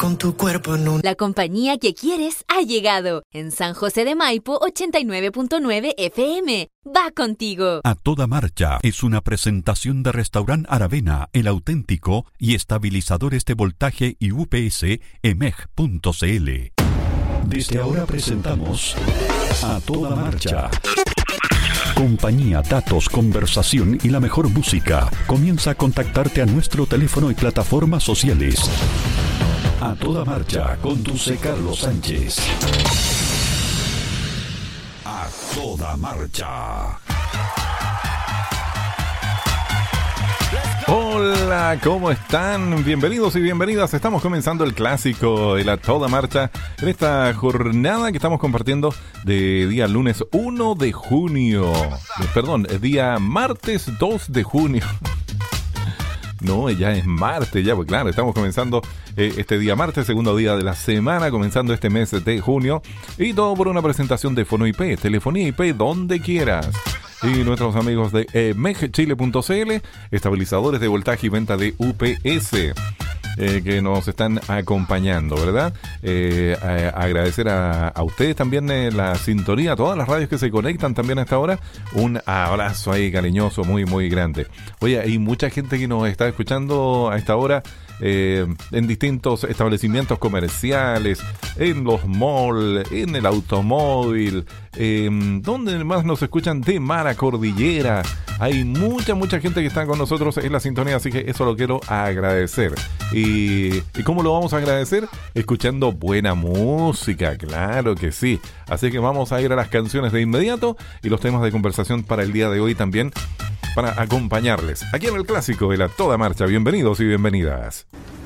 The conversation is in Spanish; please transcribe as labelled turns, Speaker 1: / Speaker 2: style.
Speaker 1: con tu cuerpo en un...
Speaker 2: La compañía que quieres ha llegado. En San José de Maipo, 89.9 FM. Va contigo.
Speaker 3: A Toda Marcha es una presentación de Restaurant Aravena, El Auténtico y estabilizadores de voltaje y UPS emeg.cl. Desde ahora presentamos A Toda Marcha. Compañía, datos, conversación y la mejor música. Comienza a contactarte a nuestro teléfono y plataformas sociales. A Toda Marcha, conduce Carlos Sánchez. A Toda Marcha.
Speaker 4: Hola, ¿cómo están? Bienvenidos y bienvenidas. Estamos comenzando el clásico de la Toda Marcha en esta jornada que estamos compartiendo de día lunes 1 de junio. Perdón, día martes 2 de junio. No, ya es martes, ya, pues claro, estamos comenzando este día martes, segundo día de la semana, comenzando este mes de junio. Y todo por una presentación de Fono-IP, telefonía IP, donde quieras. Y nuestros amigos de megchile.cl, estabilizadores de voltaje y venta de UPS, que nos están acompañando, ¿verdad? Agradecer a ustedes también la sintonía, a todas las radios que se conectan también a esta hora. Un abrazo ahí cariñoso, muy, muy grande. Oye, hay mucha gente que nos está escuchando a esta hora en distintos establecimientos comerciales, en los malls, en el automóvil, donde más nos escuchan de Mara Cordillera. Hay mucha gente que está con nosotros en la sintonía, así que eso lo quiero agradecer. ¿Y cómo lo vamos a agradecer? Escuchando buena música, claro que sí. Así que vamos a ir a las canciones de inmediato y los temas de conversación para el día de hoy también, para acompañarles aquí en el clásico de la Toda Marcha. Bienvenidos y bienvenidas.